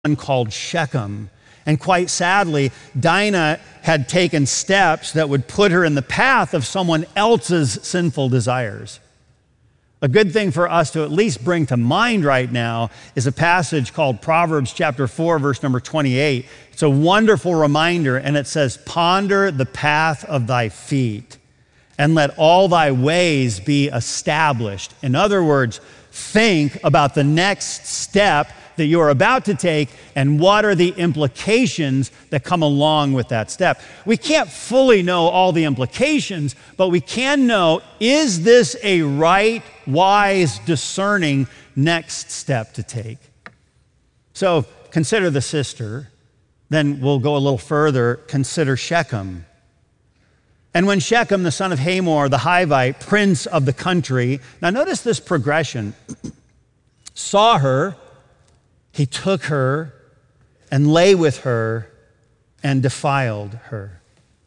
called Shechem. And quite sadly, Dinah had taken steps that would put her in the path of someone else's sinful desires. A good thing for us to at least bring to mind right now is a passage called Proverbs chapter 4, verse number 28. It's a wonderful reminder, and it says, "Ponder the path of thy feet, and let all thy ways be established." In other words, think about the next step that you are about to take and what are the implications that come along with that step. We can't fully know all the implications, but we can know, is this a right, wise, discerning next step to take? So consider the sister, then we'll go a little further, consider Shechem. And when Shechem, the son of Hamor, the Hivite, prince of the country, now notice this progression, saw her, he took her and lay with her and defiled her.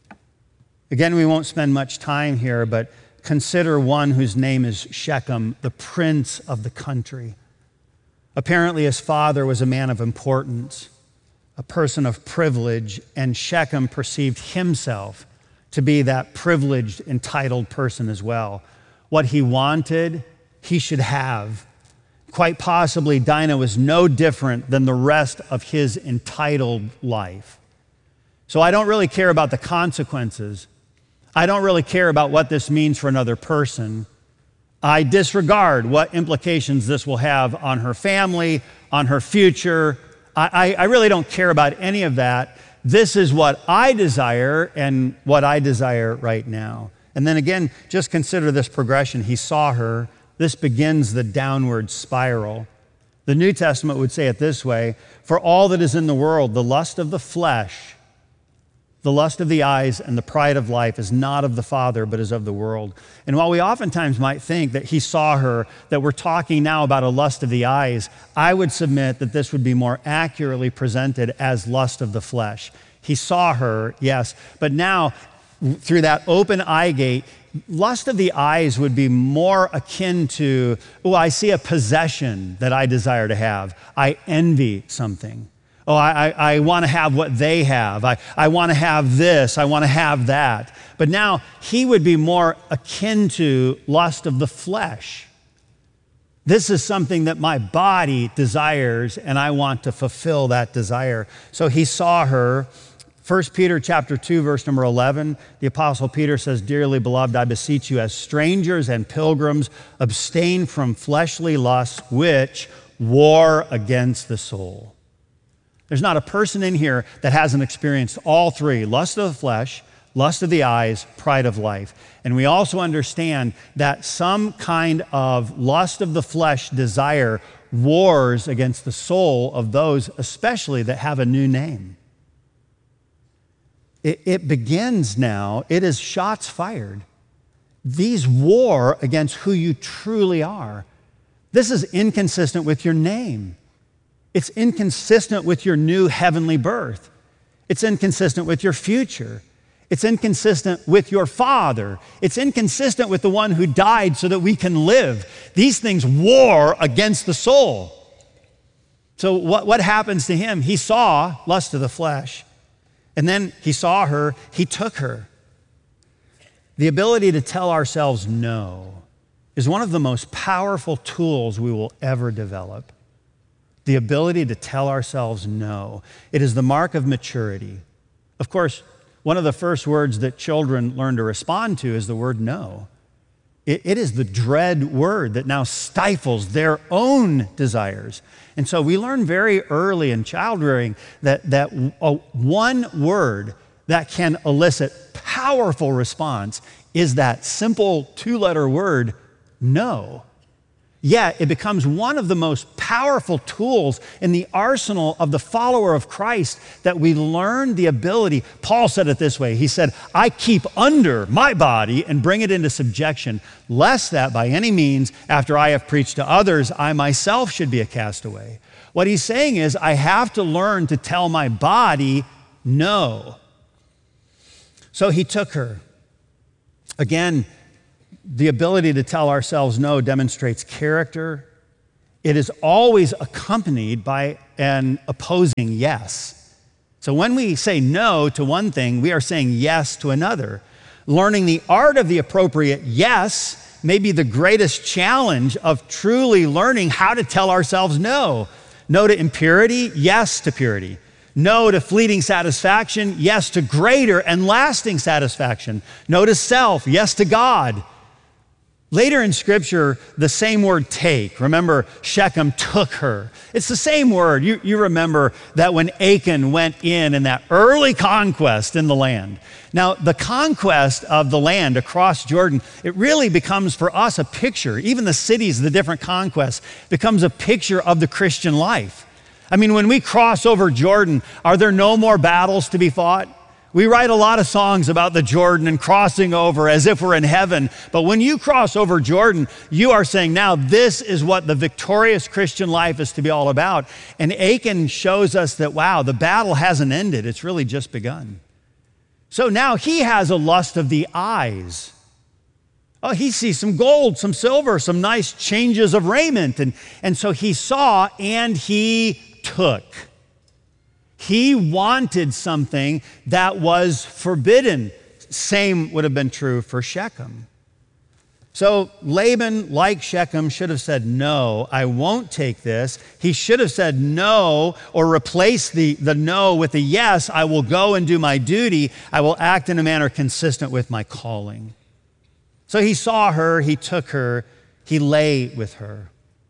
Again, we won't spend much time here, but consider one whose name is Shechem, the prince of the country. Apparently, his father was a man of importance, a person of privilege, and Shechem perceived himself to be that privileged, entitled person as well. What he wanted, he should have. Quite possibly, Dinah was no different than the rest of his entitled life. So I don't really care about the consequences. I don't really care about what this means for another person. I disregard what implications this will have on her family, on her future. I really don't care about any of that. This is what I desire and what I desire right now. And then again, just consider this progression. He saw her. This begins the downward spiral. The New Testament would say it this way: for all that is in the world, the lust of the flesh, the lust of the eyes, and the pride of life is not of the Father, but is of the world. And while we oftentimes might think that he saw her, that we're talking now about a lust of the eyes, I would submit that this would be more accurately presented as lust of the flesh. He saw her, yes, but now through that open eye gate, lust of the eyes would be more akin to, I see a possession that I desire to have. I envy something. I want to have what they have. I want to have this. I want to have that. But now he would be more akin to lust of the flesh. This is something that my body desires, and I want to fulfill that desire. So he saw her. 1 Peter chapter 2, verse number 11, the Apostle Peter says, "Dearly beloved, I beseech you as strangers and pilgrims, abstain from fleshly lusts which war against the soul." There's not a person in here that hasn't experienced all three: lust of the flesh, lust of the eyes, pride of life. And we also understand that some kind of lust of the flesh desire wars against the soul of those especially that have a new name. It begins now. It is shots fired. These war against who you truly are. This is inconsistent with your name. It's inconsistent with your new heavenly birth. It's inconsistent with your future. It's inconsistent with your Father. It's inconsistent with the one who died so that we can live. These things war against the soul. So what happens to him? He saw lust of the flesh. And then he saw her, he took her. The ability to tell ourselves no is one of the most powerful tools we will ever develop. The ability to tell ourselves no. It is the mark of maturity. Of course, one of the first words that children learn to respond to is the word no. It is the dread word that now stifles their own desires. And so we learn very early in child rearing that one word that can elicit powerful response is that simple two-letter word, no. Yet it becomes one of the most powerful tools in the arsenal of the follower of Christ that we learn the ability. Paul said it this way. He said, "I keep under my body and bring it into subjection, lest that by any means, after I have preached to others, I myself should be a castaway." What he's saying is, I have to learn to tell my body no. So he took her. Again, the ability to tell ourselves no demonstrates character. it is always accompanied by an opposing yes. So when we say no to one thing, we are saying yes to another. Learning the art of the appropriate yes may be the greatest challenge of truly learning how to tell ourselves no. No to impurity, yes to purity. No to fleeting satisfaction, yes to greater and lasting satisfaction. No to self, yes to God. Later in Scripture, the same word take. Remember, Shechem took her. It's the same word. You remember that when Achan went in that early conquest in the land. Now, the conquest of the land across Jordan, it really becomes for us a picture. Even the cities, the different conquests, becomes a picture of the Christian life. I mean, when we cross over Jordan, are there no more battles to be fought? We write a lot of songs about the Jordan and crossing over as if we're in heaven. But when you cross over Jordan, you are saying, now this is what the victorious Christian life is to be all about. And Achan shows us that, wow, the battle hasn't ended. It's really just begun. So now he has a lust of the eyes. Oh, he sees some gold, some silver, some nice changes of raiment. And so he saw and he took. He wanted something that was forbidden. Same would have been true for Shechem. So Laban, like Shechem, should have said, no, I won't take this. He should have said no, or replace the no with a yes, I will go and do my duty. I will act in a manner consistent with my calling. So he saw her, he took her, he lay with her.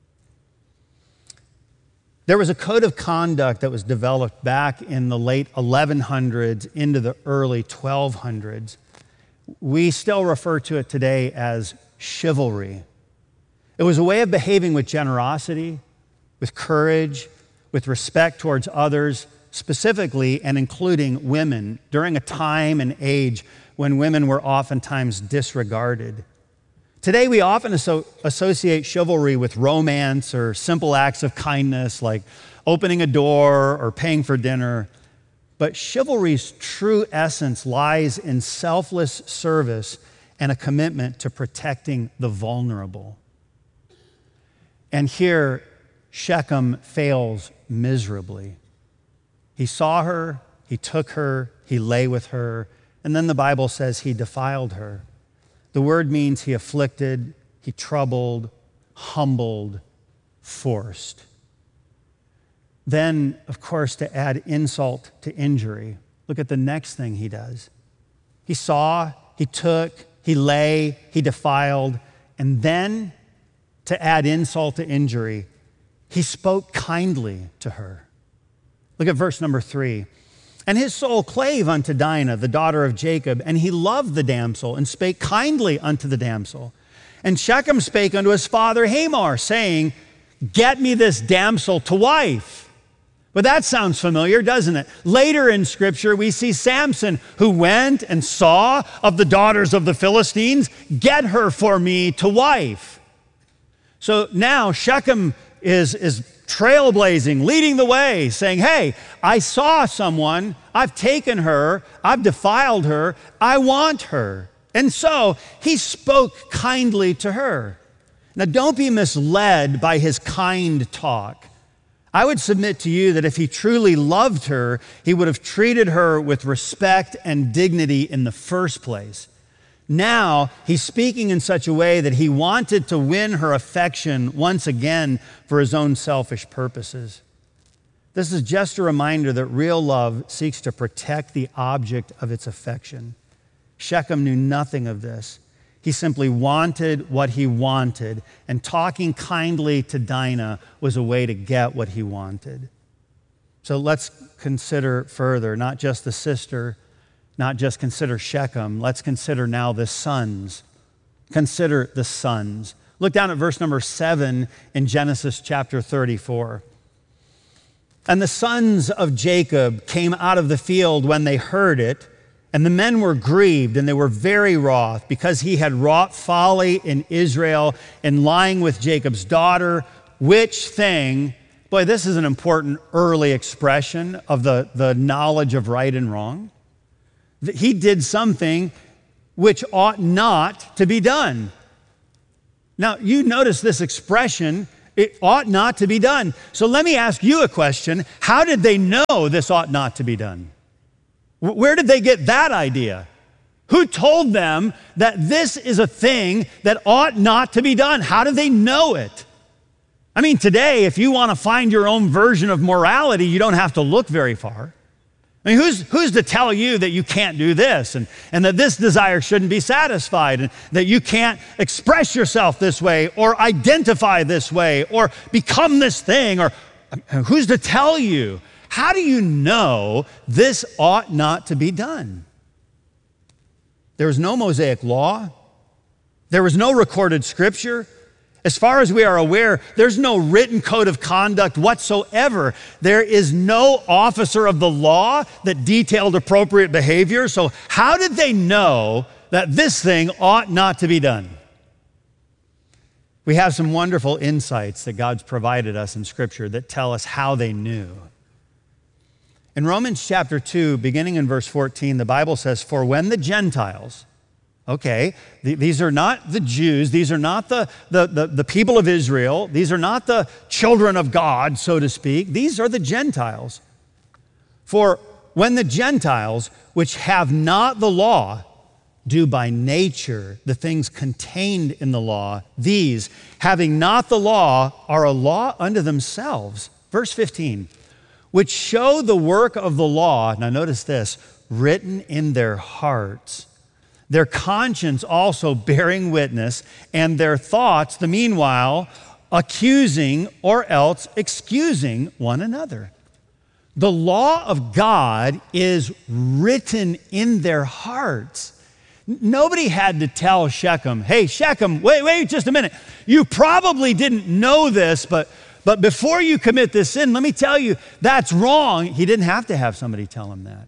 There was a code of conduct that was developed back in the late 1100s into the early 1200s. We still refer to it today as chivalry. It was a way of behaving with generosity, with courage, with respect towards others, specifically and including women, during a time and age when women were oftentimes disregarded. Today, we often associate chivalry with romance or simple acts of kindness like opening a door or paying for dinner. But chivalry's true essence lies in selfless service and a commitment to protecting the vulnerable. And here, Shechem fails miserably. He saw her, he took her, he lay with her, and then the Bible says he defiled her. The word means he afflicted, he troubled, humbled, forced. Then, of course, to add insult to injury, look at the next thing he does. He saw, he took, he lay, he defiled, and then to add insult to injury, he spoke kindly to her. Look at verse number 3. And his soul clave unto Dinah, the daughter of Jacob, and he loved the damsel, and spake kindly unto the damsel. And Shechem spake unto his father Hamor, saying, get me this damsel to wife. But that sounds familiar, doesn't it? Later in Scripture, we see Samson, who went and saw of the daughters of the Philistines, get her for me to wife. So now Shechem is trailblazing, leading the way, saying, hey, I saw someone, I've taken her, I've defiled her, I want her. And so he spoke kindly to her. Now, don't be misled by his kind talk. I would submit to you that if he truly loved her, he would have treated her with respect and dignity in the first place. Now, he's speaking in such a way that he wanted to win her affection once again for his own selfish purposes. This is just a reminder that real love seeks to protect the object of its affection. Shechem knew nothing of this. He simply wanted what he wanted, and talking kindly to Dinah was a way to get what he wanted. So let's consider further, not just the sister, not just consider Shechem. Let's consider now the sons. Consider the sons. Look down at verse number 7 in Genesis chapter 34. And the sons of Jacob came out of the field when they heard it, and the men were grieved, and they were very wroth, because he had wrought folly in Israel in lying with Jacob's daughter, which thing, boy, this is an important early expression of the knowledge of right and wrong. He did something which ought not to be done. Now, you notice this expression It ought not to be done. So let me ask you a question. How did they know this ought not to be done? Where did they get that idea? Who told them that this is a thing that ought not to be done? How do they know it? I mean, today, if you want to find your own version of morality, you don't have to look very far. I mean, who's to tell you that you can't do this and that this desire shouldn't be satisfied and that you can't express yourself this way or identify this way or become this thing? Or who's to tell you? How do you know this ought not to be done? There was no Mosaic law. There was no recorded scripture. As far as we are aware, there's no written code of conduct whatsoever. There is no officer of the law that detailed appropriate behavior. So how did they know that this thing ought not to be done? We have some wonderful insights that God's provided us in Scripture that tell us how they knew. In Romans chapter 2, beginning in verse 14, the Bible says, "For when the Gentiles," okay, these are not the Jews. These are not the people of Israel. These are not the children of God, so to speak. These are the Gentiles. "For when the Gentiles, which have not the law, do by nature the things contained in the law, these, having not the law, are a law unto themselves." Verse 15, "which show the work of the law," now notice this, "written in their hearts, their conscience also bearing witness, and their thoughts, the meanwhile, accusing or else excusing one another." The law of God is written in their hearts. Nobody had to tell Shechem, "Hey, Shechem, wait just a minute. You probably didn't know this, but before you commit this sin, let me tell you, that's wrong." He didn't have to have somebody tell him that.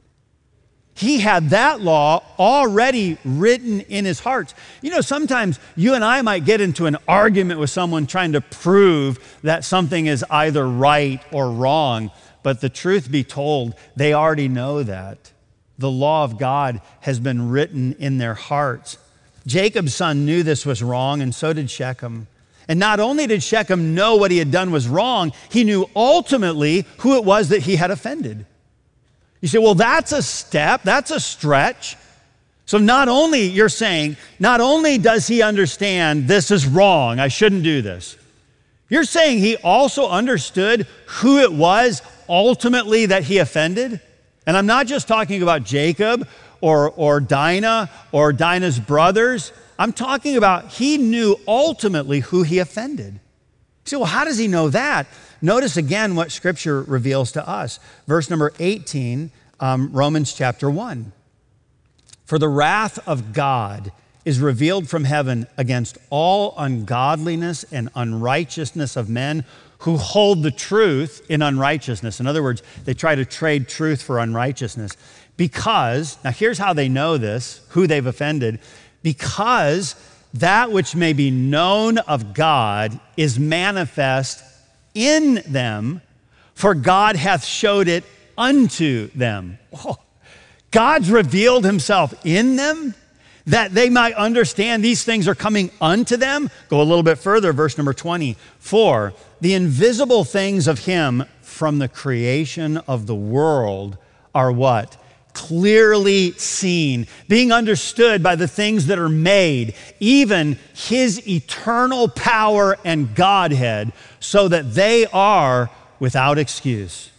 He had that law already written in his heart. You know, sometimes you and I might get into an argument with someone trying to prove that something is either right or wrong, but the truth be told, they already know that. The law of God has been written in their hearts. Jacob's son knew this was wrong, and so did Shechem. And not only did Shechem know what he had done was wrong, he knew ultimately who it was that he had offended. You say, well, that's a step, that's a stretch. So not only, you're saying, not only does he understand this is wrong, I shouldn't do this, you're saying he also understood who it was ultimately that he offended? And I'm not just talking about Jacob or Dinah or Dinah's brothers. I'm talking about he knew ultimately who he offended. You say, well, how does he know that? Notice again what Scripture reveals to us. Verse number 18, Romans chapter 1. "For the wrath of God is revealed from heaven against all ungodliness and unrighteousness of men who hold the truth in unrighteousness." In other words, they try to trade truth for unrighteousness. Because, now here's how they know this, who they've offended, because that which may be known of God is manifest in them, for God hath showed it unto them. Oh, God's revealed himself in them that they might understand these things are coming unto them. Go a little bit further, verse number 20. "For the invisible things of him from the creation of the world are" what? "Clearly seen, being understood by the things that are made, even his eternal power and Godhead, so that they are without excuse."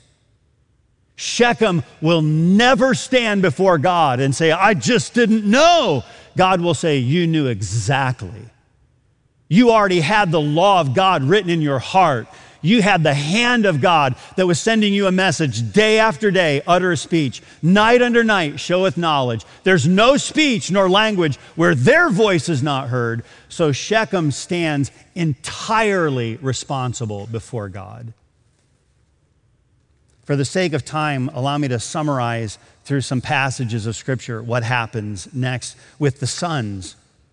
Shechem will never stand before God and say, "I just didn't know." God will say, "You knew exactly. You already had the law of God written in your heart. You had the hand of God that was sending you a message day after day, utter a speech. Night under night showeth knowledge. There's no speech nor language where their voice is not heard." So Shechem stands entirely responsible before God. For the sake of time, allow me to summarize through some passages of Scripture what happens next with the sons.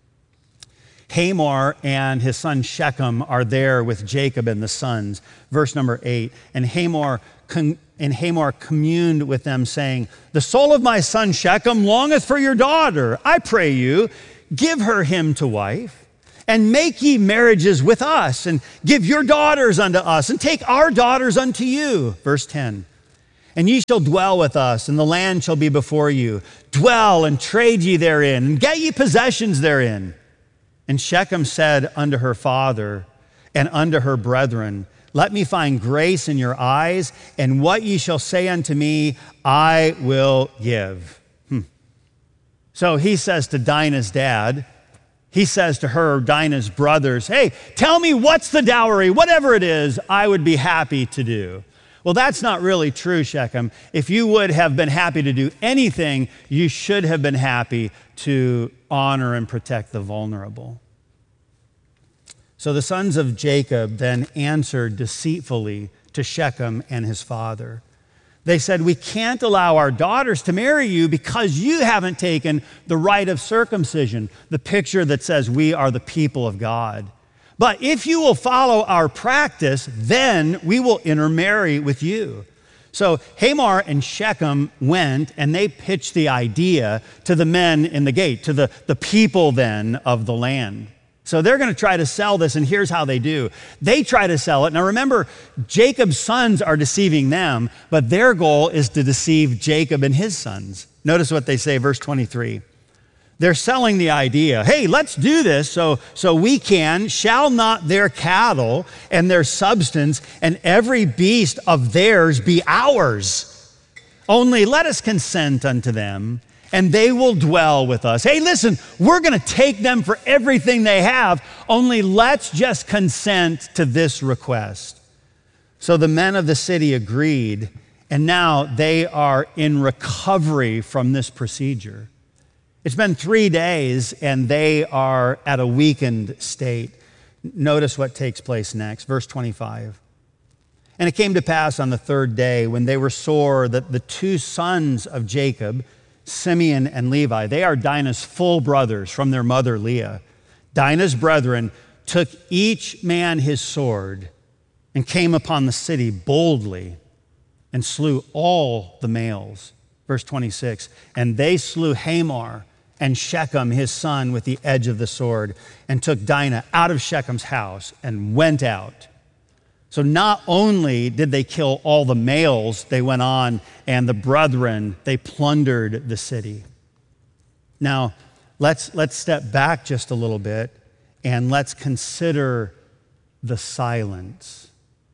Hamor and his son Shechem are there with Jacob and the sons. Verse number 8, and Hamor communed with them, saying, "The soul of my son Shechem longeth for your daughter. I pray you, give her him to wife. And make ye marriages with us, and give your daughters unto us, and take our daughters unto you. Verse 10. And ye shall dwell with us, and the land shall be before you. Dwell and trade ye therein, and get ye possessions therein. And Shechem said unto her father and unto her brethren, let me find grace in your eyes, and what ye shall say unto me, I will give. So he says to Dinah's dad, he says to her, Dinah's brothers, hey, tell me what's the dowry, whatever it is, I would be happy to do. Well, that's not really true, Shechem. If you would have been happy to do anything, you should have been happy to honor and protect the vulnerable. So the sons of Jacob then answered deceitfully to Shechem and his father. They said, we can't allow our daughters to marry you because you haven't taken the rite of circumcision, the picture that says we are the people of God. But if you will follow our practice, then we will intermarry with you. So Hamor and Shechem went and they pitched the idea to the men in the gate, to the people then of the land. So they're going to try to sell this, and here's how they do. They try to sell it. Now remember, Jacob's sons are deceiving them, but their goal is to deceive Jacob and his sons. Notice what they say, verse 23. They're selling the idea, hey, let's do this so we can, shall not their cattle and their substance and every beast of theirs be ours? Only let us consent unto them, and they will dwell with us. Hey, listen, we're going to take them for everything they have, only let's just consent to this request. So the men of the city agreed, and now they are in recovery from this procedure. It's been 3 days, and they are at a weakened state. Notice what takes place next, verse 25. And it came to pass on the 3rd day, when they were sore, that the 2 sons of Jacob, Simeon and Levi, they are Dinah's full brothers from their mother Leah. Dinah's brethren took each man his sword and came upon the city boldly and slew all the males. Verse 26, and they slew Hamor and Shechem his son with the edge of the sword, and took Dinah out of Shechem's house and went out. So not only did they kill all the males, they went on, and the brethren, they plundered the city. Now, let's step back just a little bit, and let's consider the silence.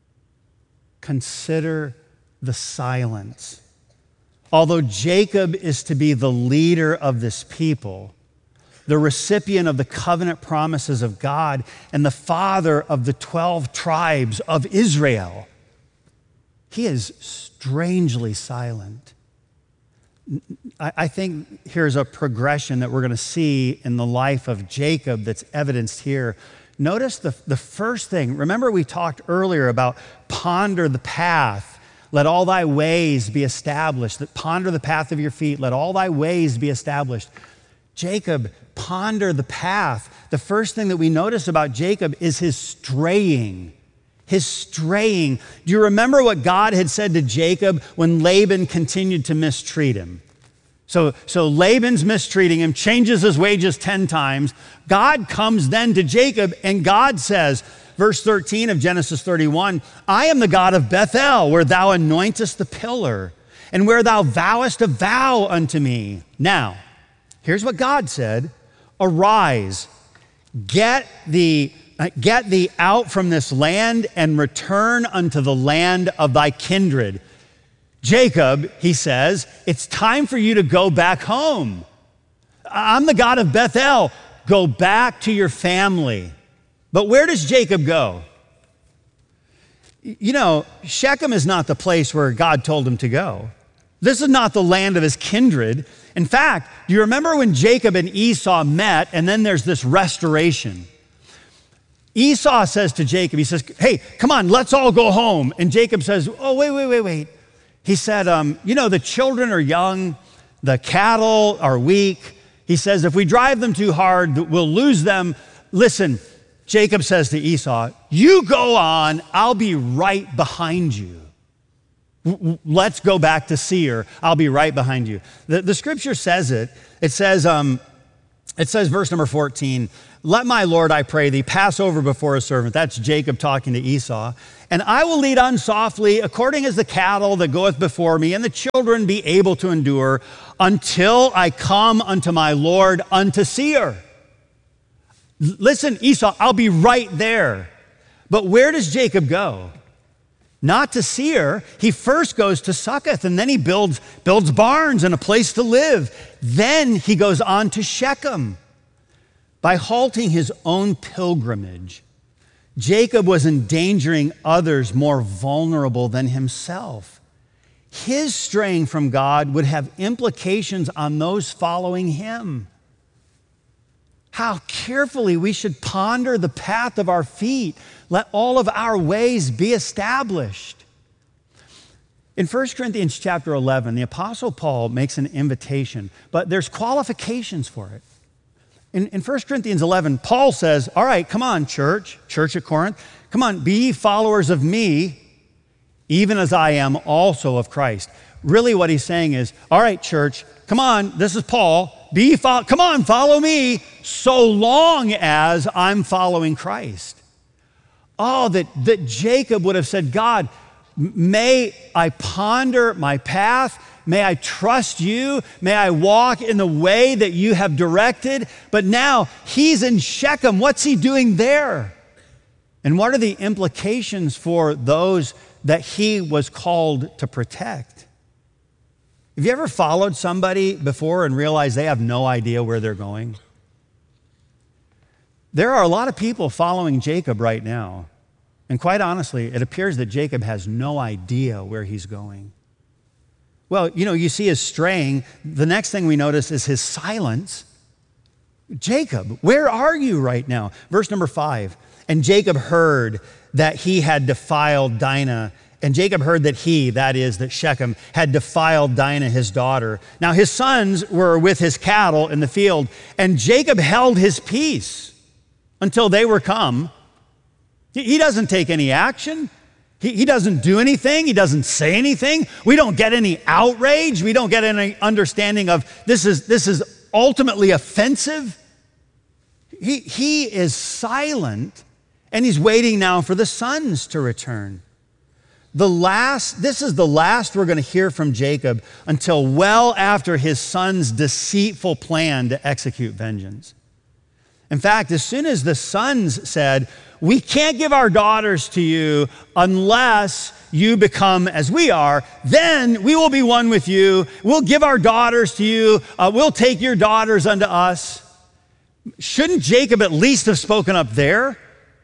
Consider the silence. Although Jacob is to be the leader of this people, the recipient of the covenant promises of God, and the father of the 12 tribes of Israel, he is strangely silent. I think here's a progression that we're going to see in the life of Jacob that's evidenced here. Notice the first thing. Remember, we talked earlier about ponder the path. Let all thy ways be established. Ponder the path of your feet. Let all thy ways be established. Jacob, ponder the path. The first thing that we notice about Jacob is his straying. His straying. Do you remember what God had said to Jacob when Laban continued to mistreat him? So Laban's mistreating him, changes his wages 10 times. God comes then to Jacob, and God says, verse 13 of Genesis 31, I am the God of Bethel, where thou anointest the pillar, and where thou vowest a vow unto me. Now, here's what God said, arise, get thee out from this land and return unto the land of thy kindred. Jacob, he says, it's time for you to go back home. I'm the God of Bethel. Go back to your family. But where does Jacob go? You know, Shechem is not the place where God told him to go. This is not the land of his kindred. In fact, do you remember when Jacob and Esau met, and then there's this restoration? Esau says to Jacob, he says, hey, come on, let's all go home. And Jacob says, oh, wait. He said, the children are young, the cattle are weak. He says, if we drive them too hard, we'll lose them. Listen, Jacob says to Esau, you go on, I'll be right behind you. Let's go back to Seir. I'll be right behind you. The scripture says it. It says, It says, verse number 14, let my Lord, I pray thee, pass over before his servant. That's Jacob talking to Esau. And I will lead on softly, according as the cattle that goeth before me, and the children be able to endure, until I come unto my Lord, unto Seir. Listen, Esau, I'll be right there. But where does Jacob go? Not to Seir. He first goes to Succoth, and then he builds barns and a place to live. Then he goes on to Shechem. By halting his own pilgrimage, Jacob was endangering others more vulnerable than himself. His straying from God would have implications on those following him. How carefully we should ponder the path of our feet. Let all of our ways be established. In 1 Corinthians chapter 11, the Apostle Paul makes an invitation, but there's qualifications for it. In 1 Corinthians 11, Paul says, all right, come on, church at Corinth, come on, be ye followers of me, even as I am also of Christ. Really what he's saying is, all right, church, come on, this is Paul, come on, follow me, so long as I'm following Christ. Oh, that Jacob would have said, God, may I ponder my path, may I trust you, may I walk in the way that you have directed. But now he's in Shechem. What's he doing there? And what are the implications for those that he was called to protect? Have you ever followed somebody before and realized they have no idea where they're going? There are a lot of people following Jacob right now. And quite honestly, it appears that Jacob has no idea where he's going. Well, you see his straying. The next thing we notice is his silence. Jacob, where are you right now? Verse number 5. And Jacob heard that he had defiled Dinah. And Jacob heard that that Shechem, had defiled Dinah, his daughter. Now his sons were with his cattle in the field, and Jacob held his peace until they were come. He doesn't take any action. He doesn't do anything. He doesn't say anything. We don't get any outrage. We don't get any understanding of this is ultimately offensive. He is silent, and he's waiting now for the sons to return. This is the last we're going to hear from Jacob until well after his son's deceitful plan to execute vengeance. In fact, as soon as the sons said, we can't give our daughters to you unless you become as we are, then we will be one with you. We'll give our daughters to you. We'll take your daughters unto us. Shouldn't Jacob at least have spoken up there?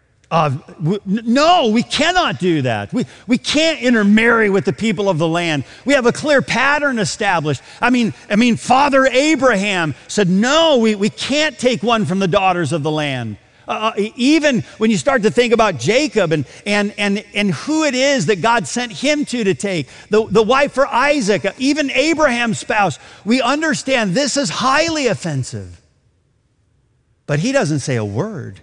No, we cannot do that. We can't intermarry with the people of the land. We have a clear pattern established. I mean, Father Abraham said, no, we can't take one from the daughters of the land. Even when you start to think about Jacob and who it is that God sent him to take, the wife for Isaac, even Abraham's spouse, we understand this is highly offensive. But he doesn't say a word.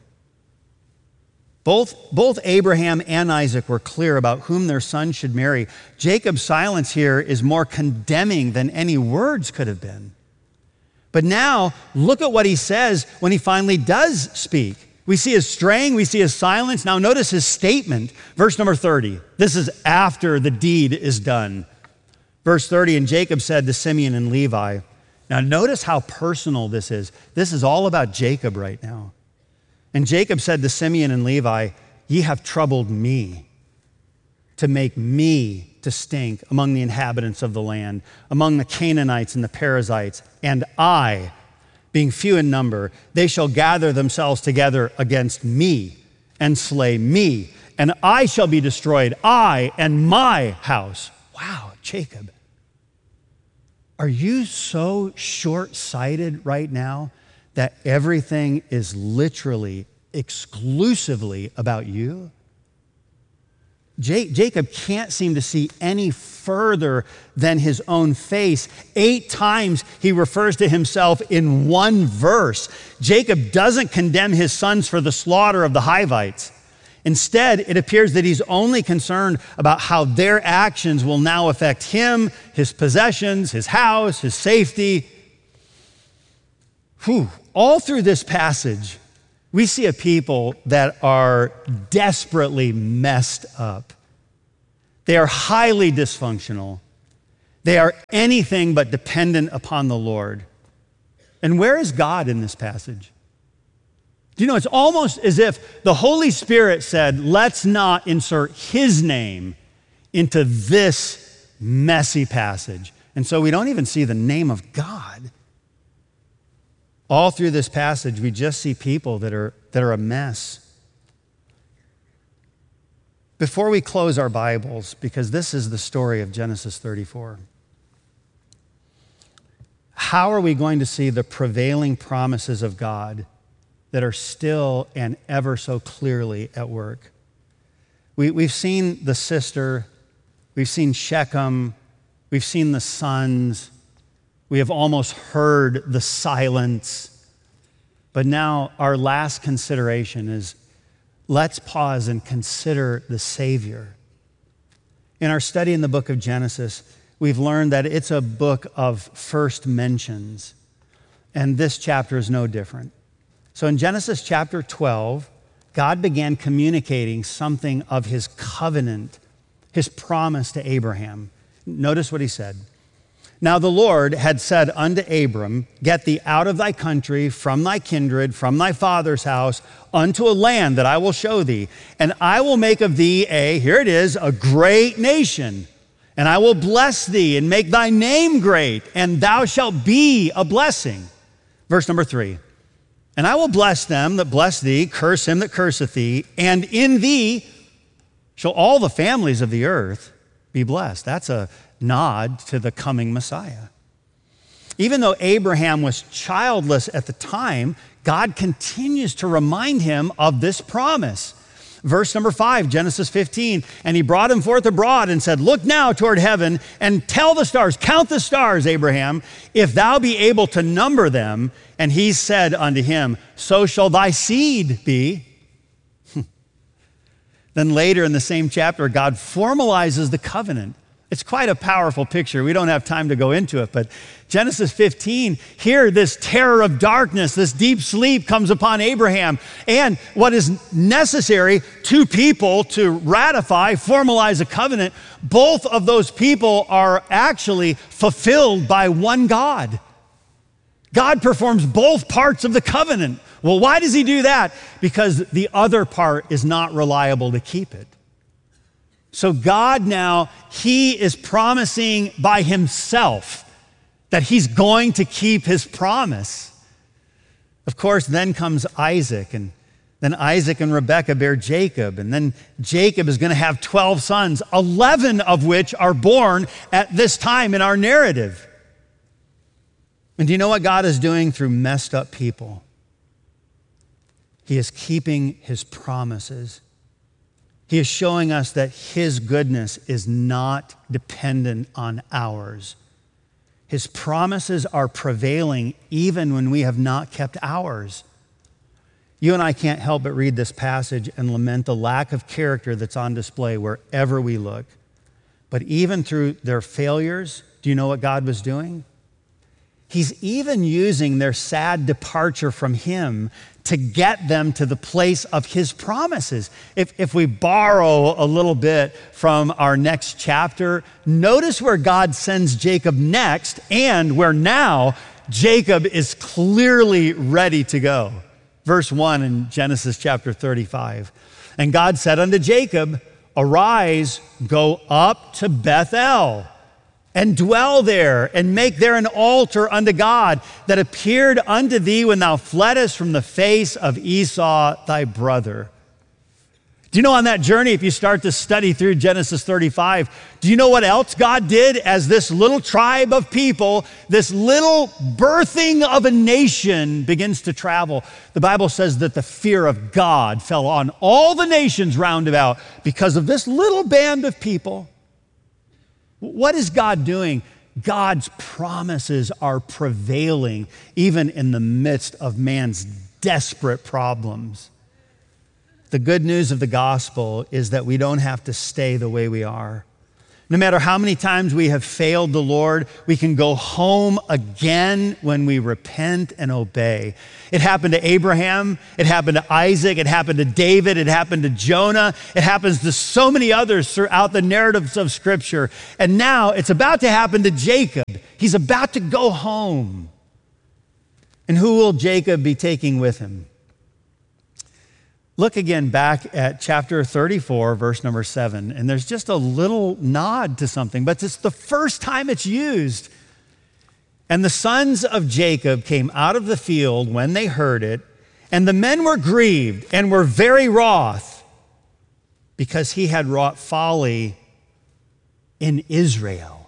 Both Abraham and Isaac were clear about whom their son should marry. Jacob's silence here is more condemning than any words could have been. But now, look at what he says when he finally does speak. We see his straying, we see his silence. Now notice his statement, verse number 30. This is after the deed is done. Verse 30, and Jacob said to Simeon and Levi. Now notice how personal this is. This is all about Jacob right now. And Jacob said to Simeon and Levi, ye have troubled me to make me to stink among the inhabitants of the land, among the Canaanites and the Perizzites. And I, being few in number, they shall gather themselves together against me and slay me. And I shall be destroyed, I and my house. Wow, Jacob, are you so short-sighted right now that everything is literally, exclusively about you? Jacob can't seem to see any further than his own face. 8 times he refers to himself in one verse. Jacob doesn't condemn his sons for the slaughter of the Hivites. Instead, it appears that he's only concerned about how their actions will now affect him, his possessions, his house, his safety. all through this passage, we see a people that are desperately messed up. They are highly dysfunctional. They are anything but dependent upon the Lord. And where is God in this passage? Do you know, it's almost as if the Holy Spirit said, let's not insert his name into this messy passage. And so we don't even see the name of God. All through this passage, we just see people that are a mess. Before we close our Bibles, because this is the story of Genesis 34, how are we going to see the prevailing promises of God that are still and ever so clearly at work? We've seen the sister, we've seen Shechem, we've seen the sons, we have almost heard the silence. But now our last consideration is, let's pause and consider the Savior. In our study in the book of Genesis, we've learned that it's a book of first mentions, and this chapter is no different. So in Genesis chapter 12, God began communicating something of his covenant, his promise to Abraham. Notice what he said. Now the Lord had said unto Abram, get thee out of thy country, from thy kindred, from thy father's house, unto a land that I will show thee. And I will make of thee a great nation. And I will bless thee and make thy name great, and thou shalt be a blessing. Verse number 3. And I will bless them that bless thee, curse him that curseth thee, and in thee shall all the families of the earth be blessed. That's a nod to the coming Messiah. Even though Abraham was childless at the time, God continues to remind him of this promise. Verse number 5, Genesis 15, and he brought him forth abroad and said, look now toward heaven and tell the stars, count the stars, Abraham, if thou be able to number them. And he said unto him, so shall thy seed be. Then later in the same chapter, God formalizes the covenant. It's quite a powerful picture. We don't have time to go into it, but Genesis 15, here this terror of darkness, this deep sleep comes upon Abraham. And what is necessary, two people to ratify, formalize a covenant, both of those people are actually fulfilled by one God. God performs both parts of the covenant. Well, why does he do that? Because the other part is not reliable to keep it. So God now, he is promising by himself that he's going to keep his promise. Of course, then comes Isaac, and then Isaac and Rebekah bear Jacob, and then Jacob is going to have 12 sons, 11 of which are born at this time in our narrative. And do you know what God is doing through messed up people? He is keeping his promises. He is showing us that his goodness is not dependent on ours. His promises are prevailing even when we have not kept ours. You and I can't help but read this passage and lament the lack of character that's on display wherever we look. But even through their failures, do you know what God was doing? He's even using their sad departure from him to get them to the place of his promises. If we borrow a little bit from our next chapter, notice where God sends Jacob next and where now Jacob is clearly ready to go. Verse 1 in Genesis chapter 35. And God said unto Jacob, arise, go up to Bethel, and dwell there, and make there an altar unto God that appeared unto thee when thou fleddest from the face of Esau thy brother. Do you know on that journey, if you start to study through Genesis 35, do you know what else God did as this little tribe of people, this little birthing of a nation begins to travel? The Bible says that the fear of God fell on all the nations round about because of this little band of people. What is God doing? God's promises are prevailing even in the midst of man's desperate problems. The good news of the gospel is that we don't have to stay the way we are. No matter how many times we have failed the Lord, we can go home again when we repent and obey. It happened to Abraham, it happened to Isaac, it happened to David, it happened to Jonah, it happens to so many others throughout the narratives of Scripture. And now it's about to happen to Jacob. He's about to go home. And who will Jacob be taking with him? Look again back at chapter 34, verse number 7, and there's just a little nod to something, but it's the first time it's used. And the sons of Jacob came out of the field when they heard it, and the men were grieved and were very wroth because he had wrought folly in Israel.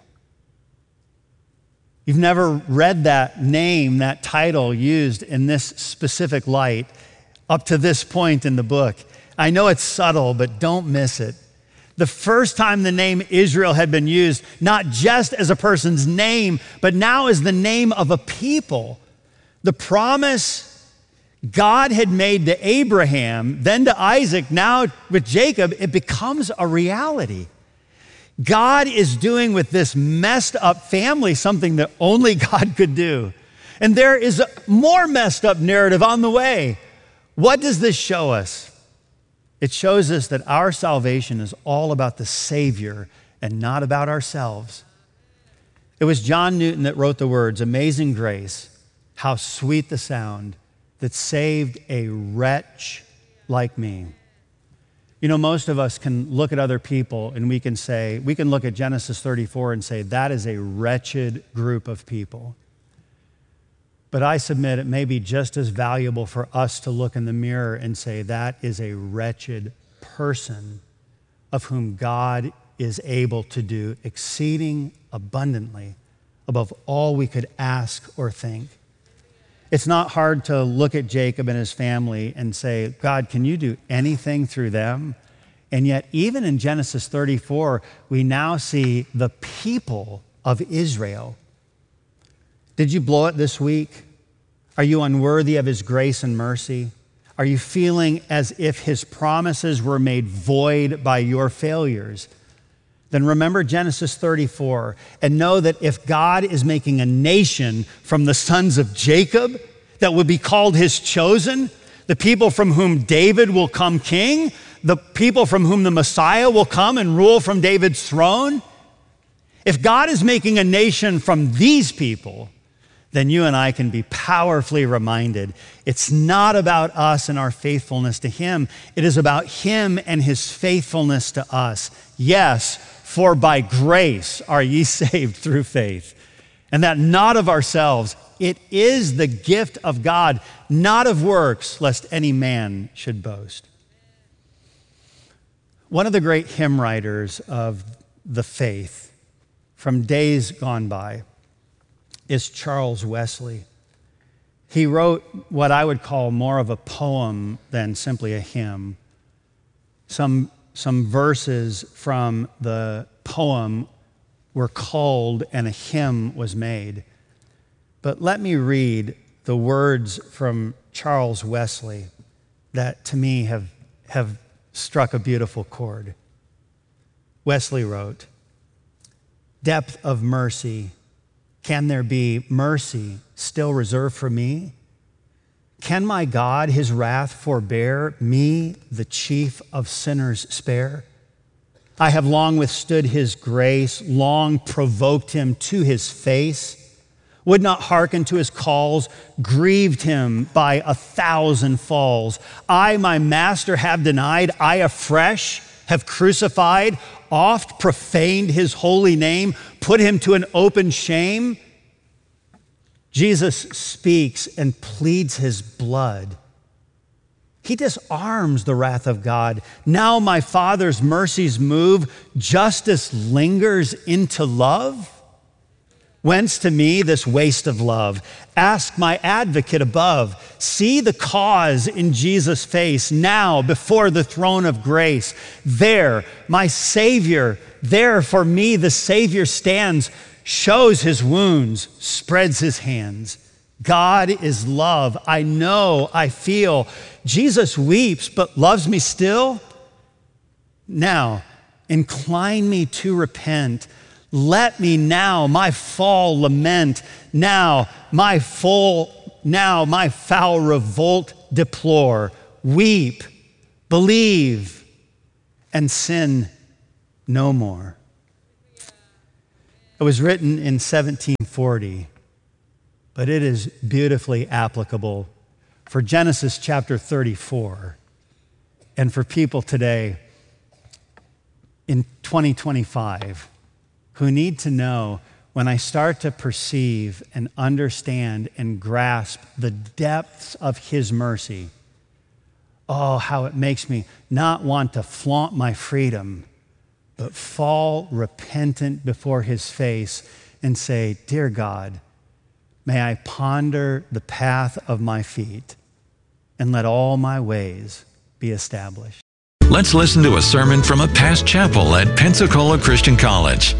You've never read that name, that title used in this specific light up to this point in the book. I know it's subtle, but don't miss it. The first time the name Israel had been used, not just as a person's name, but now as the name of a people. The promise God had made to Abraham, then to Isaac, now with Jacob, it becomes a reality. God is doing with this messed up family something that only God could do. And there is a more messed up narrative on the way. What does this show us? It shows us that our salvation is all about the Savior and not about ourselves. It was John Newton that wrote the words, "Amazing grace, how sweet the sound that saved a wretch like me." You know, most of us can look at other people and we can look at Genesis 34 and say, that is a wretched group of people. But I submit it may be just as valuable for us to look in the mirror and say, that is a wretched person of whom God is able to do exceeding abundantly above all we could ask or think. It's not hard to look at Jacob and his family and say, God, can you do anything through them? And yet, even in Genesis 34, we now see the people of Israel. Did you blow it this week? Are you unworthy of his grace and mercy? Are you feeling as if his promises were made void by your failures? Then remember Genesis 34 and know that if God is making a nation from the sons of Jacob that would be called his chosen, the people from whom David will come king, the people from whom the Messiah will come and rule from David's throne, if God is making a nation from these people, then you and I can be powerfully reminded it's not about us and our faithfulness to him. It is about him and his faithfulness to us. Yes, for by grace are ye saved through faith. And that not of ourselves. It is the gift of God, not of works, lest any man should boast. One of the great hymn writers of the faith from days gone by is Charles Wesley. He wrote what I would call more of a poem than simply a hymn. Some verses from the poem were culled and a hymn was made. But let me read the words from Charles Wesley that to me have struck a beautiful chord. Wesley wrote, "Depth of mercy, can there be mercy still reserved for me? Can my God his wrath forbear, me, the chief of sinners, spare? I have long withstood his grace, long provoked him to his face, would not hearken to his calls, grieved him by 1,000 falls. I my master have denied, I afresh have crucified, oft profaned his holy name, put him to an open shame." Jesus speaks and pleads his blood. He disarms the wrath of God. Now my Father's mercies move, justice lingers into love. Whence to me this waste of love? Ask my advocate above. See the cause in Jesus' face, now before the throne of grace. There, my Savior, there for me the Savior stands, shows his wounds, spreads his hands. God is love. I know, I feel. Jesus weeps, but loves me still. Now, Incline me to repent. Let me now my fall lament. Now my foul revolt deplore. Weep, believe, and sin no more. It was written in 1740, but it is beautifully applicable for Genesis chapter 34 and for people today in 2025 who need to know, when I start to perceive and understand and grasp the depths of His mercy, oh, how it makes me not want to flaunt my freedom, but fall repentant before His face and say, dear God, may I ponder the path of my feet and let all my ways be established. Let's listen to a sermon from a past chapel at Pensacola Christian College.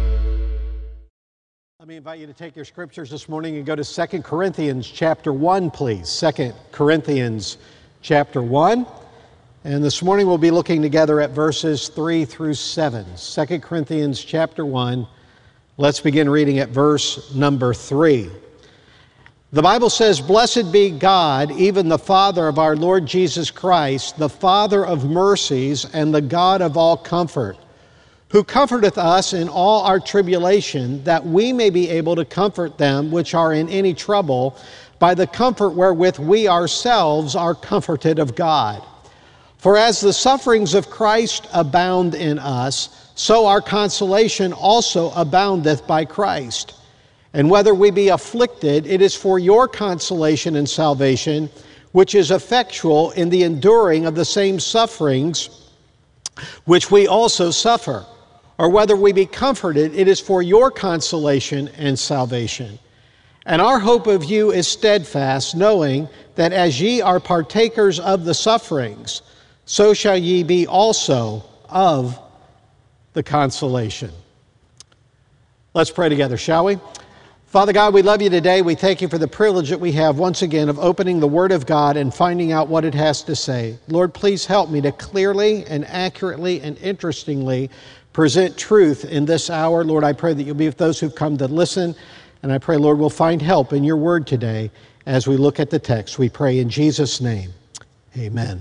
Let me invite you to take your scriptures this morning and go to 2 Corinthians chapter 1, please. 2 Corinthians chapter 1. And this morning we'll be looking together at verses 3 through 7. 2 Corinthians chapter 1. Let's begin reading at verse number 3. The Bible says, "Blessed be God, even the Father of our Lord Jesus Christ, the Father of mercies and the God of all comfort, who comforteth us in all our tribulation, that we may be able to comfort them which are in any trouble, by the comfort wherewith we ourselves are comforted of God. For as the sufferings of Christ abound in us, so our consolation also aboundeth by Christ. And whether we be afflicted, it is for your consolation and salvation, which is effectual in the enduring of the same sufferings which we also suffer. Or whether we be comforted, it is for your consolation and salvation. And our hope of you is steadfast, knowing that as ye are partakers of the sufferings, so shall ye be also of the consolation." Let's pray together, shall we? Father God, we love you today. We thank you for the privilege that we have once again of opening the Word of God and finding out what it has to say. Lord, please help me to clearly and accurately and interestingly present truth in this hour. Lord, I pray that you'll be with those who've come to listen. And I pray, Lord, we'll find help in your Word today as we look at the text. We pray in Jesus' name. Amen.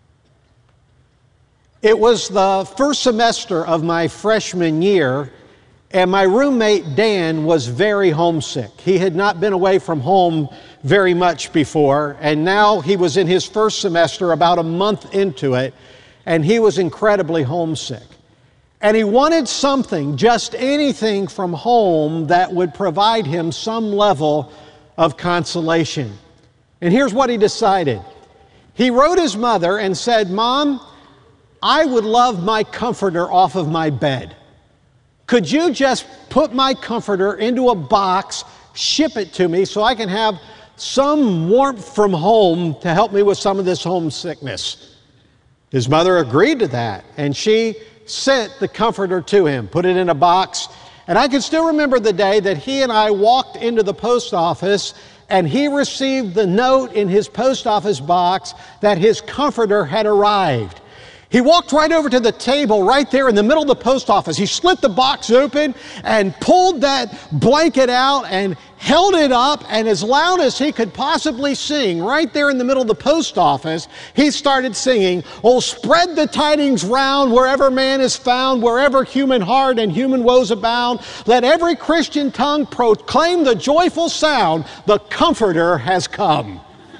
It was the first semester of my freshman year, and my roommate Dan was very homesick. He had not been away from home very much before, and now he was in his first semester, about a month into it, and he was incredibly homesick. And he wanted something, just anything from home that would provide him some level of consolation. And here's what he decided. He wrote his mother and said, "Mom, I would love my comforter off of my bed. Could you just put my comforter into a box, ship it to me so I can have some warmth from home to help me with some of this homesickness?" His mother agreed to that, and she sent the comforter to him, put it in a box. And I can still remember the day that he and I walked into the post office, and he received the note in his post office box that his comforter had arrived. He walked right over to the table right there in the middle of the post office. He slit the box open and pulled that blanket out and held it up, and as loud as he could possibly sing, right there in the middle of the post office, he started singing, "Oh, spread the tidings round wherever man is found, wherever human heart and human woes abound. Let every Christian tongue proclaim the joyful sound, the Comforter has come."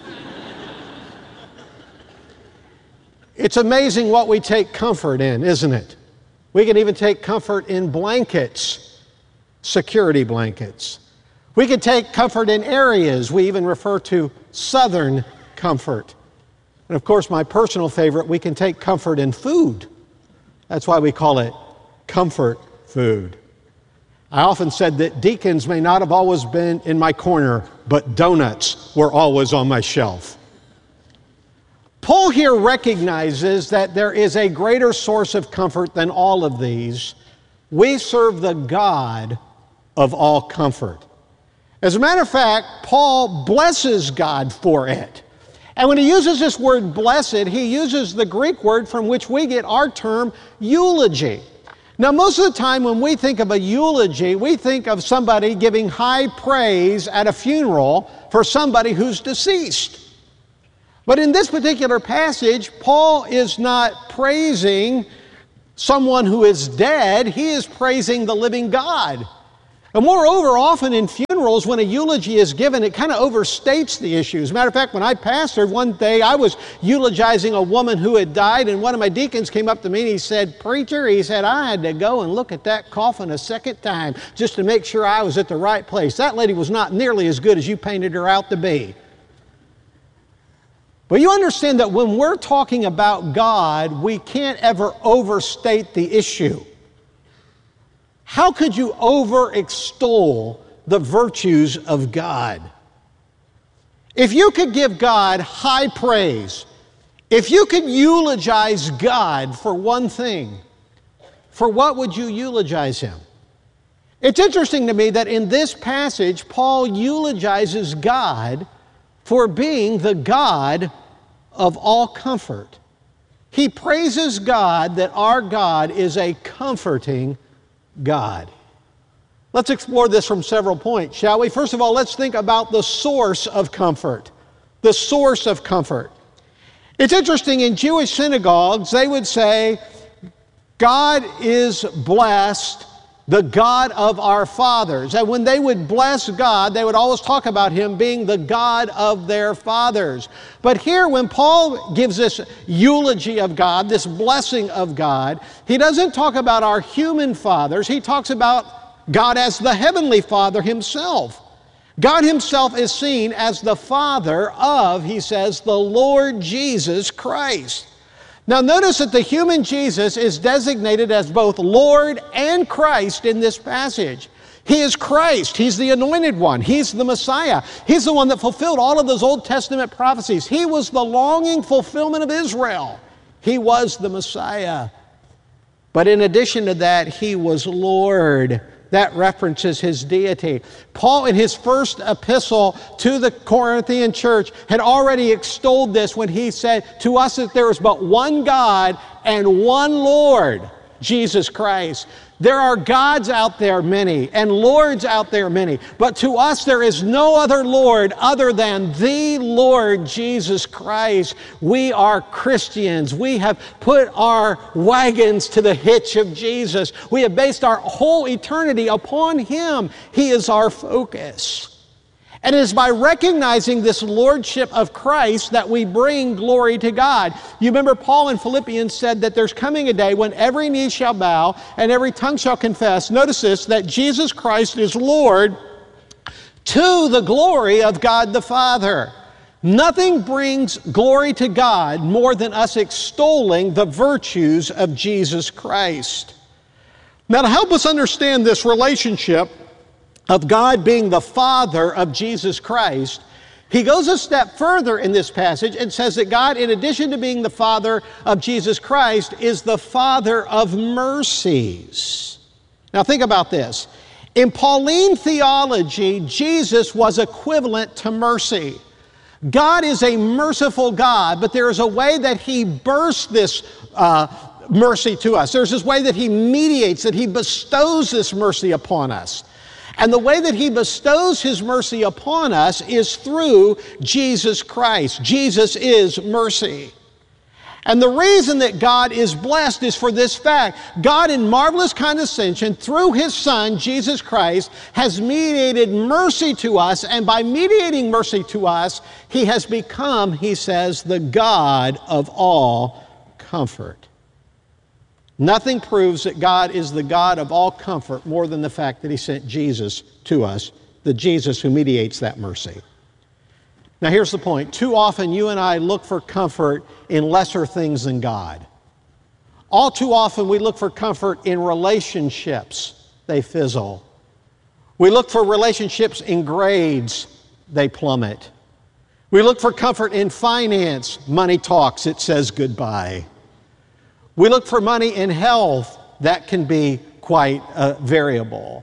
It's amazing what we take comfort in, isn't it? We can even take comfort in blankets, security blankets. We can take comfort in areas. We even refer to Southern comfort. And of course, my personal favorite, we can take comfort in food. That's why we call it comfort food. I often said that deacons may not have always been in my corner, but donuts were always on my shelf. Paul here recognizes that there is a greater source of comfort than all of these. We serve the God of all comfort. As a matter of fact, Paul blesses God for it. And when he uses this word blessed, he uses the Greek word from which we get our term eulogy. Now, most of the time when we think of a eulogy, we think of somebody giving high praise at a funeral for somebody who's deceased. But in this particular passage, Paul is not praising someone who is dead. He is praising the living God. And moreover, often in funerals, when a eulogy is given, it kind of overstates the issue. As a matter of fact, when I pastored one day, I was eulogizing a woman who had died, and one of my deacons came up to me and he said, "Preacher," he said, "I had to go and look at that coffin a second time just to make sure I was at the right place. That lady was not nearly as good as you painted her out to be." But you understand that when we're talking about God, we can't ever overstate the issue. How could you over-extol the virtues of God? If you could give God high praise, if you could eulogize God for one thing, for what would you eulogize Him? It's interesting to me that in this passage, Paul eulogizes God for being the God of all comfort. He praises God that our God is a comforting God. Let's explore this from several points, shall we? First of all, let's think about the source of comfort. The source of comfort. It's interesting, in Jewish synagogues, they would say, God is blessed, the God of our fathers. And when they would bless God, they would always talk about Him being the God of their fathers. But here, when Paul gives this eulogy of God, this blessing of God, he doesn't talk about our human fathers. He talks about God as the Heavenly Father Himself. God Himself is seen as the Father of, he says, the Lord Jesus Christ. Now notice that the human Jesus is designated as both Lord and Christ in this passage. He is Christ. He's the anointed one. He's the Messiah. He's the one that fulfilled all of those Old Testament prophecies. He was the longing fulfillment of Israel. He was the Messiah. But in addition to that, He was Lord. That references His deity. Paul, in his first epistle to the Corinthian church, had already extolled this when he said to us that there is but one God and one Lord, Jesus Christ. There are gods out there many, and lords out there many, but to us there is no other Lord other than the Lord Jesus Christ. We are Christians. We have put our wagons to the hitch of Jesus. We have based our whole eternity upon Him. He is our focus. And it is by recognizing this lordship of Christ that we bring glory to God. You remember Paul in Philippians said that there's coming a day when every knee shall bow and every tongue shall confess, notice this, that Jesus Christ is Lord to the glory of God the Father. Nothing brings glory to God more than us extolling the virtues of Jesus Christ. Now, to help us understand this relationship of God being the Father of Jesus Christ, he goes a step further in this passage and says that God, in addition to being the Father of Jesus Christ, is the Father of mercies. Now think about this. In Pauline theology, Jesus was equivalent to mercy. God is a merciful God, but there is a way that He bursts this mercy to us. There's this way that He mediates, that He bestows this mercy upon us. And the way that He bestows His mercy upon us is through Jesus Christ. Jesus is mercy. And the reason that God is blessed is for this fact. God, in marvelous condescension, through His Son, Jesus Christ, has mediated mercy to us. And by mediating mercy to us, He has become, he says, the God of all comfort. Nothing proves that God is the God of all comfort more than the fact that He sent Jesus to us, the Jesus who mediates that mercy. Now here's the point. Too often you and I look for comfort in lesser things than God. All too often we look for comfort in relationships. They fizzle. We look for relationships in grades. They plummet. We look for comfort in finance. Money talks. It says goodbye. We look for money in health. That can be quite variable.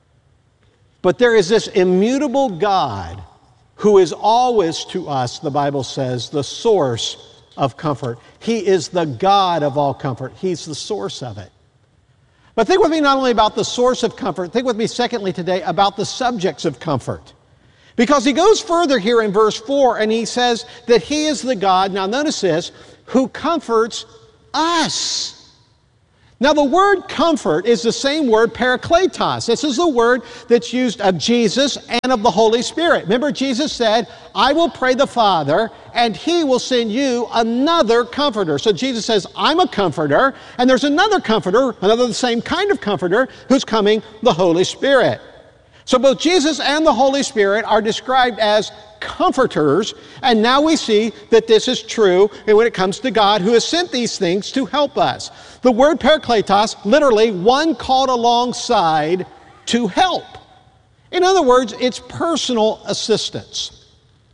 But there is this immutable God who is always to us, the Bible says, the source of comfort. He is the God of all comfort. He's the source of it. But think with me not only about the source of comfort, think with me secondly today about the subjects of comfort. Because he goes further here in verse 4 and he says that he is the God, now notice this, who comforts us. Now the word comfort is the same word parakletos. This is the word that's used of Jesus and of the Holy Spirit. Remember Jesus said, I will pray the Father and he will send you another comforter. So Jesus says, I'm a comforter, and there's another comforter, another the same kind of comforter, who's coming, the Holy Spirit. So both Jesus and the Holy Spirit are described as comforters, and now we see that this is true when it comes to God who has sent these things to help us. The word parakletos, literally one called alongside to help. In other words, it's personal assistance.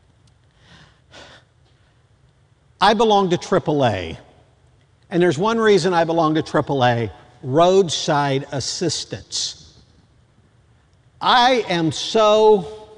I belong to AAA, and there's one reason I belong to AAA, roadside assistance. I am so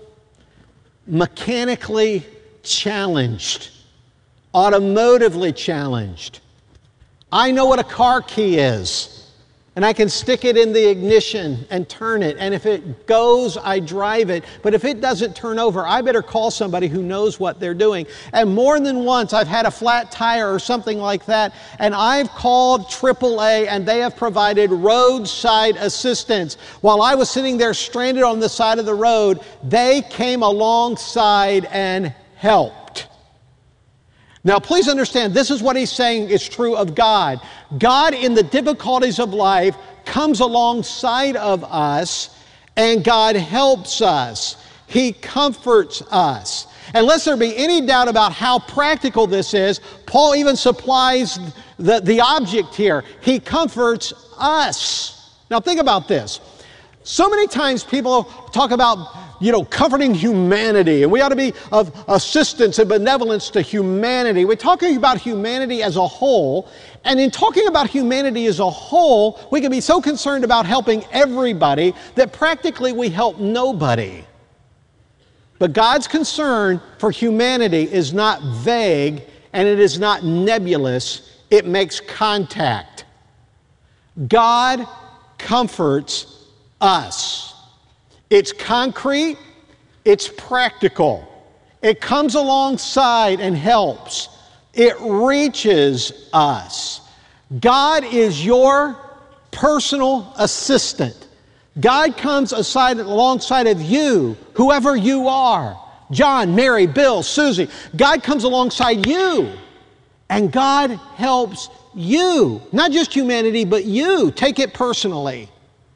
mechanically challenged, automotively challenged. I know what a car key is, and I can stick it in the ignition and turn it, and if it goes, I drive it. But if it doesn't turn over, I better call somebody who knows what they're doing. And more than once, I've had a flat tire or something like that, and I've called AAA, and they have provided roadside assistance. While I was sitting there stranded on the side of the road, they came alongside and helped. Now, please understand, this is what he's saying is true of God. God, in the difficulties of life, comes alongside of us, and God helps us. He comforts us. And lest there be any doubt about how practical this is, Paul even supplies the object here. He comforts us. Now, think about this. So many times people talk about, comforting humanity, and we ought to be of assistance and benevolence to humanity. We're talking about humanity as a whole, and in talking about humanity as a whole, we can be so concerned about helping everybody that practically we help nobody. But God's concern for humanity is not vague, and it is not nebulous. It makes contact. God comforts us. It's concrete, it's practical. It comes alongside and helps. It reaches us. God is your personal assistant. God comes alongside of you, whoever you are. John, Mary, Bill, Susie. God comes alongside you, and God helps you. Not just humanity, but you. Take it personally.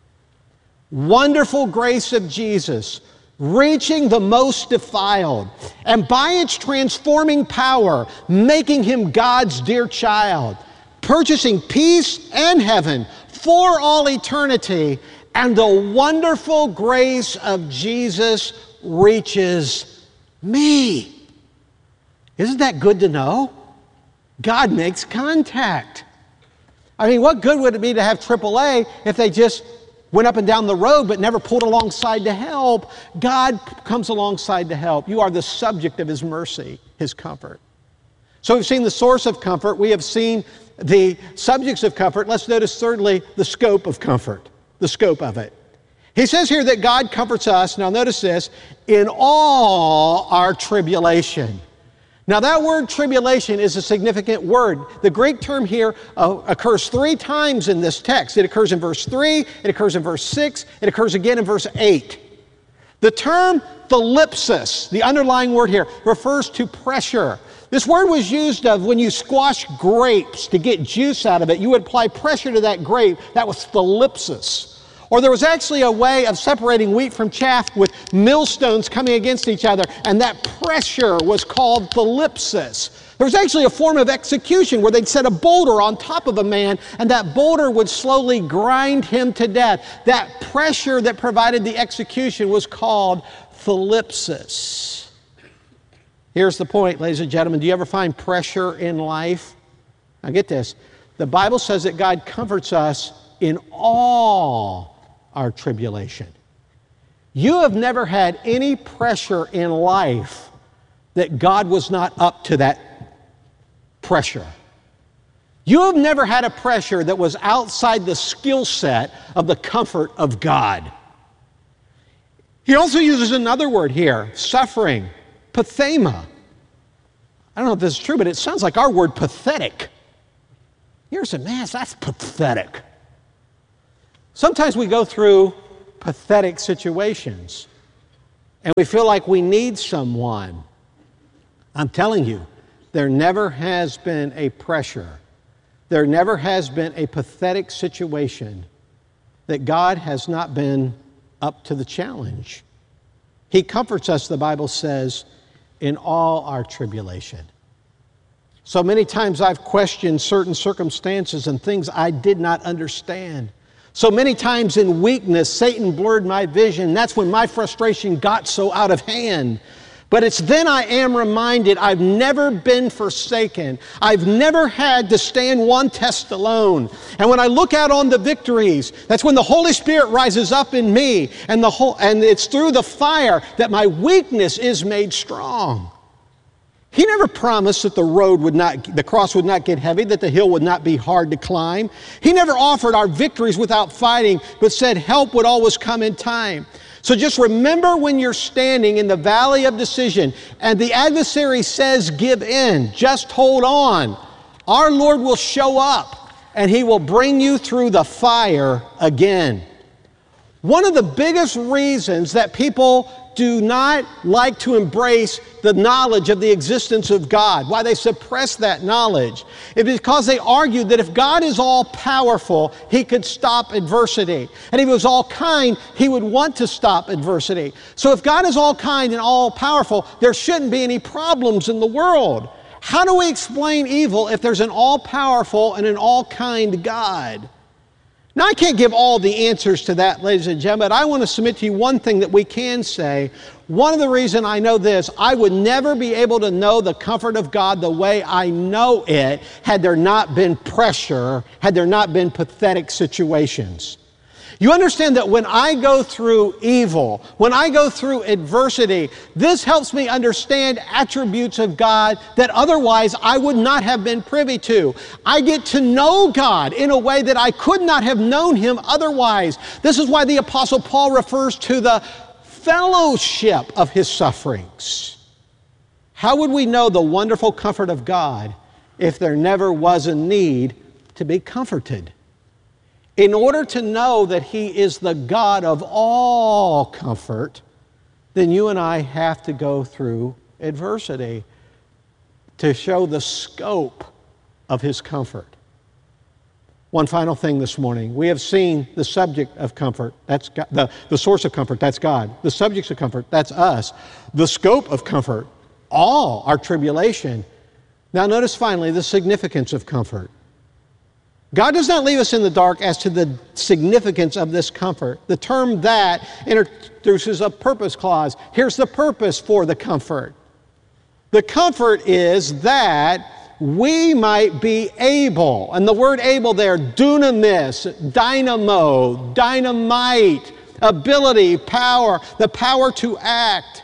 Wonderful grace of Jesus, reaching the most defiled, and by its transforming power, making him God's dear child, purchasing peace and heaven for all eternity, and the wonderful grace of Jesus reaches me. Isn't that good to know? God makes contact. I mean, what good would it be to have AAA if they just went up and down the road but never pulled alongside to help? God comes alongside to help. You are the subject of his mercy, his comfort. So we've seen the source of comfort. We have seen the subjects of comfort. Let's notice thirdly the scope of comfort, the scope of it. He says here that God comforts us, now notice this, in all our tribulation. Now that word tribulation is a significant word. The Greek term here occurs 3 times in this text. It occurs in verse 3, it occurs in verse 6, it occurs again in verse 8. The term thalipsis, the underlying word here, refers to pressure. This word was used of when you squash grapes to get juice out of it. You would apply pressure to that grape. That was thalipsis. Or there was actually a way of separating wheat from chaff with millstones coming against each other, and that pressure was called thalipsis. There was actually a form of execution where they'd set a boulder on top of a man, and that boulder would slowly grind him to death. That pressure that provided the execution was called thalipsis. Here's the point, ladies and gentlemen. Do you ever find pressure in life? Now get this. The Bible says that God comforts us in all our tribulation. You have never had any pressure in life that God was not up to that pressure. You have never had a pressure that was outside the skill set of the comfort of God. He also uses another word here, suffering, pathema. I don't know if this is true, but it sounds like our word pathetic. You're saying, man, that's pathetic. Sometimes we go through pathetic situations and we feel like we need someone. I'm telling you, there never has been a pressure. There never has been a pathetic situation that God has not been up to the challenge. He comforts us, the Bible says, in all our tribulation. So many times I've questioned certain circumstances and things I did not understand. So many times in weakness, Satan blurred my vision. That's when my frustration got so out of hand. But it's then I am reminded I've never been forsaken. I've never had to stand one test alone. And when I look out on the victories, that's when the Holy Spirit rises up in me, and it's through the fire that my weakness is made strong. He never promised that the cross would not get heavy, that the hill would not be hard to climb. He never offered our victories without fighting, but said help would always come in time. So just remember when you're standing in the valley of decision and the adversary says give in, just hold on. Our Lord will show up and He will bring you through the fire again. One of the biggest reasons that people do not like to embrace the knowledge of the existence of God, why they suppress that knowledge, is because they argue that if God is all-powerful, He could stop adversity. And if He was all-kind, He would want to stop adversity. So if God is all-kind and all-powerful, there shouldn't be any problems in the world. How do we explain evil if there's an all-powerful and an all-kind God? Now, I can't give all the answers to that, ladies and gentlemen, but I want to submit to you one thing that we can say. One of the reasons I know this, I would never be able to know the comfort of God the way I know it had there not been pressure, had there not been pathetic situations. You understand that when I go through evil, when I go through adversity, this helps me understand attributes of God that otherwise I would not have been privy to. I get to know God in a way that I could not have known Him otherwise. This is why the Apostle Paul refers to the fellowship of his sufferings. How would we know the wonderful comfort of God if there never was a need to be comforted? In order to know that He is the God of all comfort, then you and I have to go through adversity to show the scope of His comfort. One final thing this morning. We have seen the subject of comfort. That's God. The source of comfort, that's God. The subjects of comfort, that's us. The scope of comfort, all our tribulation. Now notice finally the significance of comfort. God does not leave us in the dark as to the significance of this comfort. The term that introduces a purpose clause. Here's the purpose for the comfort. The comfort is that we might be able, and the word able there, dunamis, dynamo, dynamite, ability, power, the power to act.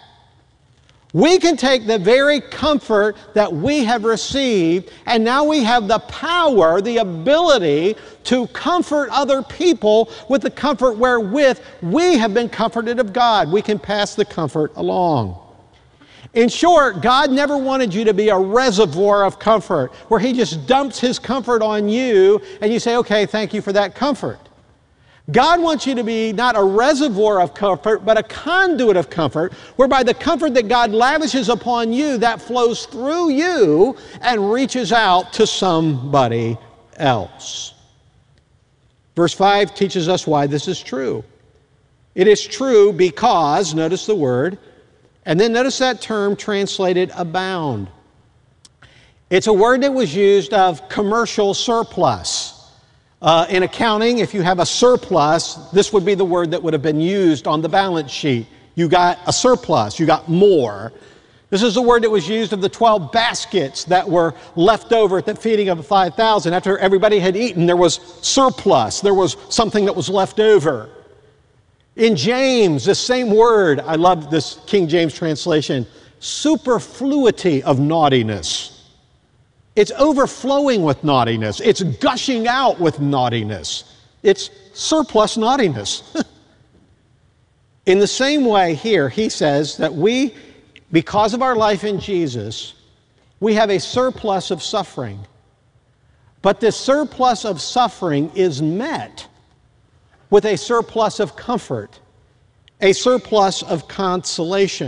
We can take the very comfort that we have received, and now we have the power, the ability to comfort other people with the comfort wherewith we have been comforted of God. We can pass the comfort along. In short, God never wanted you to be a reservoir of comfort, where He just dumps His comfort on you, and you say, okay, thank you for that comfort. God wants you to be not a reservoir of comfort, but a conduit of comfort, whereby the comfort that God lavishes upon you, that flows through you and reaches out to somebody else. Verse 5 teaches us why this is true. It is true because, notice the word, and then notice that term translated abound. It's a word that was used of commercial surplus. In accounting, if you have a surplus, this would be the word that would have been used on the balance sheet. You got a surplus, you got more. This is the word that was used of the 12 baskets that were left over at the feeding of the 5,000. After everybody had eaten, there was surplus. There was something that was left over. In James, the same word, I love this King James translation, superfluity of naughtiness. It's overflowing with naughtiness. It's gushing out with naughtiness. It's surplus naughtiness. In the same way here, he says that we, because of our life in Jesus, we have a surplus of suffering. But this surplus of suffering is met with a surplus of comfort, a surplus of consolation.